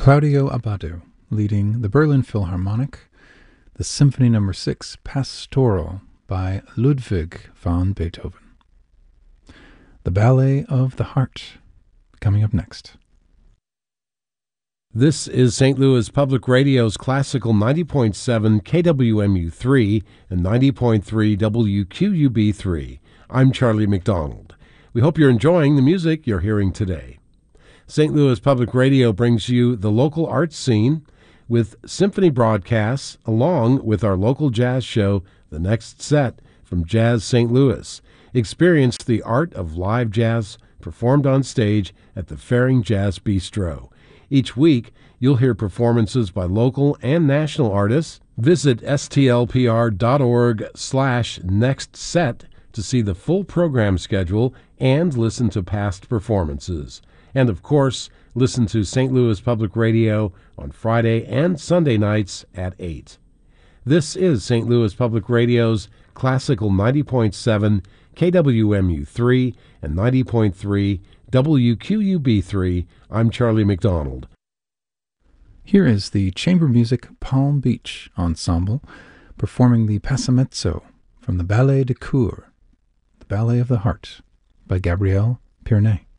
Claudio Abbado, leading the Berlin Philharmonic, the Symphony No. 6 Pastoral by Ludwig van Beethoven. The Ballet of the Heart, coming up next. This is St. Louis Public Radio's Classical 90.7 KWMU3 and 90.3 WQUB3. I'm Charlie McDonald. We hope you're enjoying the music you're hearing today. St. Louis Public Radio brings you the local arts scene with symphony broadcasts along with our local jazz show, The Next Set from Jazz St. Louis. Experience the art of live jazz performed on stage at the Faring Jazz Bistro. Each week, you'll hear performances by local and national artists. Visit stlpr.org/nextset to see the full program schedule and listen to past performances. And of course, listen to St. Louis Public Radio on Friday and Sunday nights at 8. This is St. Louis Public Radio's Classical 90.7 KWMU3 and 90.3 WQUB3. I'm Charlie McDonald. Here is the Chamber Music Palm Beach Ensemble performing the Passamezzo from the Ballet de Cour, the Ballet of the Heart, by Gabrielle Pierney.